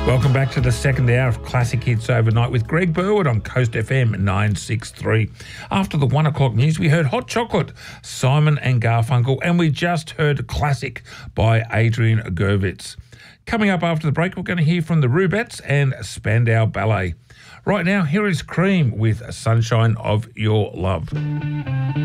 Welcome back to the second hour of Classic Hits Overnight with Greg Burwood on Coast FM 963. After the 1 o'clock news, we heard Hot Chocolate, Simon and Garfunkel, and we just heard Classic by Adrian Gervitz. Coming up after the break, we're going to hear from the Rubettes and Spandau Ballet. Right now, here is Cream with Sunshine of Your Love.